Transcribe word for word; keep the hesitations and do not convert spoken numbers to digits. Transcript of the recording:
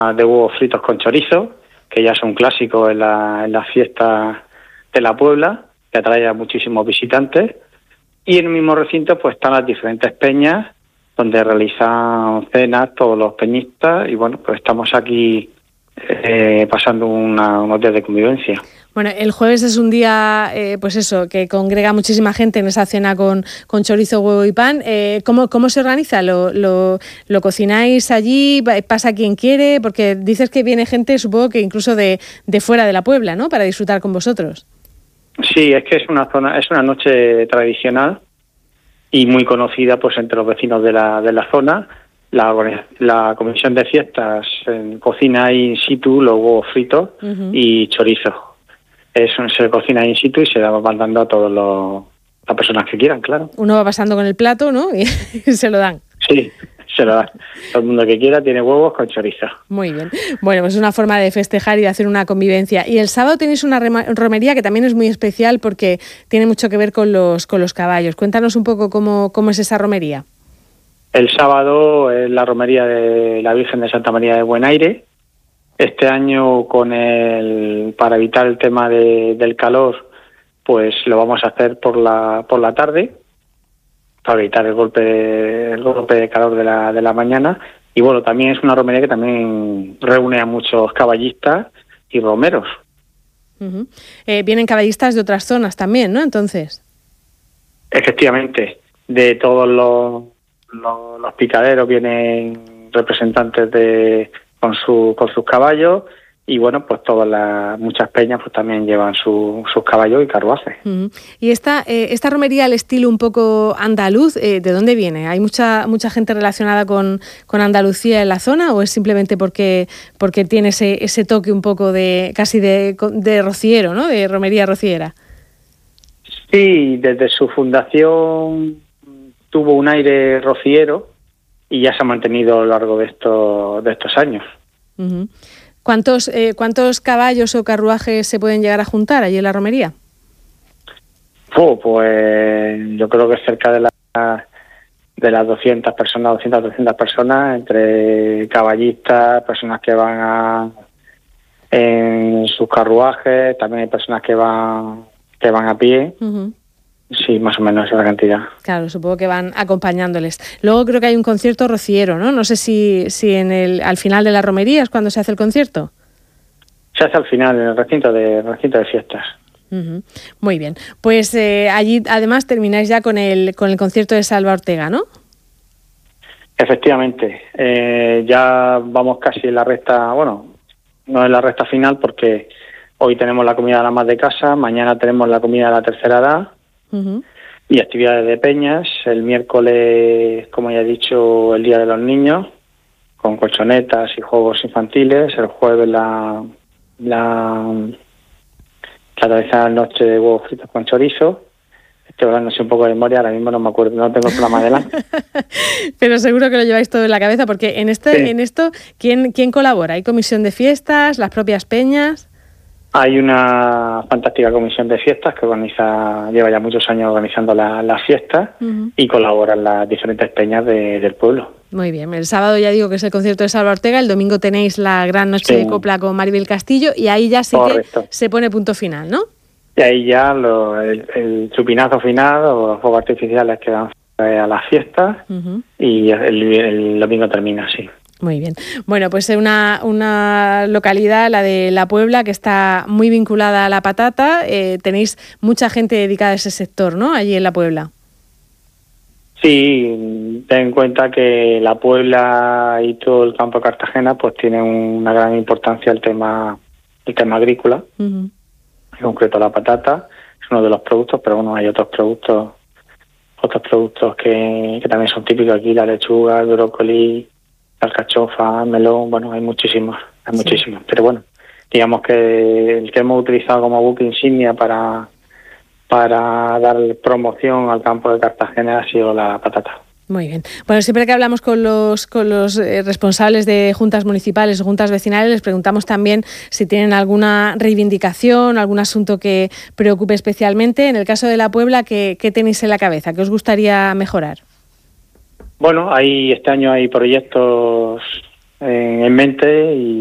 de huevos fritos con chorizo, que ya es un clásico en la, en las fiestas de la Puebla, que atrae a muchísimos visitantes. Y en el mismo recinto pues están las diferentes peñas, donde realizan cenas todos los peñistas, y bueno, pues estamos aquí eh, pasando una, unos días de convivencia. Bueno, el jueves es un día, eh, pues eso, que congrega muchísima gente en esa cena con, con chorizo, huevo y pan. Eh, ¿cómo, ¿Cómo se organiza? ¿Lo, lo, ¿Lo cocináis allí? ¿Pasa quien quiere? Porque dices que viene gente, supongo que incluso de, de fuera de la Puebla, ¿no?, para disfrutar con vosotros. Sí, es que es una zona, es una noche tradicional y muy conocida pues entre los vecinos de la, de la zona. La, la comisión de fiestas eh, cocina ahí in situ los huevos fritos uh-huh. y chorizo. Eso se cocina in situ y se va mandando a todas las personas que quieran, claro. Uno va pasando con el plato, ¿no?, y se lo dan. Sí, se lo dan. Todo el mundo que quiera tiene huevos con chorizo. Muy bien. Bueno, pues es una forma de festejar y de hacer una convivencia. Y el sábado tenéis una romería que también es muy especial porque tiene mucho que ver con los, con los caballos. Cuéntanos un poco cómo, cómo es esa romería. El sábado es la romería de la Virgen de Santa María de Buen Aire. Este año, con el para evitar el tema de, del calor, pues lo vamos a hacer por la por la tarde, para evitar el golpe el golpe de calor de la de la mañana. Y bueno, también es una romería que también reúne a muchos caballistas y romeros. Uh-huh. Eh, vienen caballistas de otras zonas también, ¿no? Entonces. Efectivamente, de todos los, los, los picaderos vienen representantes de con su con sus caballos, y bueno, pues todas las muchas peñas pues también llevan su, sus caballos y carruajes. Uh-huh. Y esta eh, esta romería al estilo un poco andaluz, eh, ¿de dónde viene? ¿Hay mucha mucha gente relacionada con, con Andalucía en la zona, o es simplemente porque porque tiene ese ese toque un poco de casi de, de rociero, ¿no?, de romería rociera? Sí, desde su fundación tuvo un aire rociero y ya se ha mantenido a lo largo de estos de estos años. Uh-huh. ¿Cuántos eh, cuántos caballos o carruajes se pueden llegar a juntar allí en la romería? Oh, pues yo creo que cerca de las de las doscientas personas, doscientas, trescientas personas, entre caballistas, personas que van a, en sus carruajes, también hay personas que van que van a pie. Uh-huh. Sí, más o menos esa es la cantidad. Claro, supongo que van acompañándoles. Luego creo que hay un concierto rociero, ¿no? No sé si si en el al final de la romería es cuando se hace el concierto. Se hace al final, en el recinto de recinto de fiestas. Uh-huh. Muy bien. Pues eh, allí además termináis ya con el con el concierto de Salva Ortega, ¿no? Efectivamente. Eh, ya vamos casi en la recta, bueno, no en la recta final, porque hoy tenemos la comida de la más de casa, mañana tenemos la comida de la tercera edad. Uh-huh. Y actividades de peñas. El miércoles, como ya he dicho, el Día de los Niños, con colchonetas y juegos infantiles. El jueves la la, la tradicional noche de huevos fritos con chorizo. Estoy hablando un poco de memoria, ahora mismo no me acuerdo, no tengo el programa delante. Pero seguro que lo lleváis todo en la cabeza, porque en este sí. en esto, ¿quién quién colabora? ¿Hay comisión de fiestas, las propias peñas? Hay una fantástica comisión de fiestas que organiza, lleva ya muchos años organizando la, las fiestas uh-huh. y colaboran las diferentes peñas de, del pueblo. Muy bien, el sábado ya digo que es el concierto de Salva Ortega, el domingo tenéis la gran noche sí. de copla con Maribel Castillo, y ahí ya sí Correcto. que se pone punto final, ¿no? Y ahí ya lo, el, el chupinazo final o los fuegos artificiales que dan a las fiestas uh-huh. y el, el domingo termina así. Muy bien. Bueno, pues una, una localidad, la de La Puebla, que está muy vinculada a la patata. Eh, tenéis mucha gente dedicada a ese sector, ¿no?, allí en La Puebla. Sí, ten en cuenta que La Puebla y todo el campo de Cartagena pues tiene una gran importancia el tema el tema agrícola. Uh-huh. En concreto la patata es uno de los productos, pero bueno, hay otros productos otros productos que, que también son típicos aquí, la lechuga, el brócoli, alcachofa, melón, bueno, hay muchísimos, hay sí. muchísimos, pero bueno, digamos que el que hemos utilizado como buque insignia para para dar promoción al campo de Cartagena ha sido la patata. Muy bien. Bueno, siempre que hablamos con los con los eh, responsables de juntas municipales o juntas vecinales, les preguntamos también si tienen alguna reivindicación, algún asunto que preocupe especialmente. En el caso de La Puebla, ¿qué, qué tenéis en la cabeza? ¿Qué os gustaría mejorar? Bueno, hay este año hay proyectos en, en mente y